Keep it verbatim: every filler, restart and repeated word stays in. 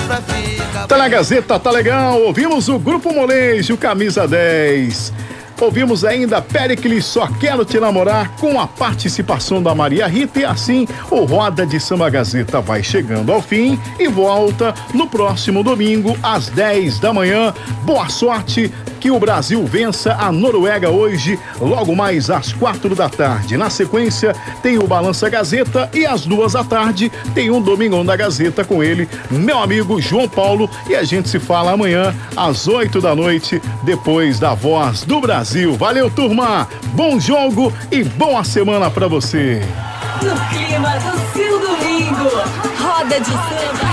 Tá na Gazeta, tá legal. Ouvimos o Grupo Molejo, camisa dez. Ouvimos ainda Péricles, Só Quero Te Namorar, com a participação da Maria Rita. E assim, o Roda de Samba Gazeta vai chegando ao fim e volta no próximo domingo, às dez da manhã. Boa sorte, que o Brasil vença a Noruega hoje, logo mais às quatro da tarde. Na sequência, tem o Balança Gazeta e às duas da tarde tem um Domingão da Gazeta com ele, meu amigo João Paulo. E a gente se fala amanhã às oito da noite, depois da Voz do Brasil. Valeu, turma! Bom jogo e boa semana pra você! No clima do seu domingo, Roda de Samba.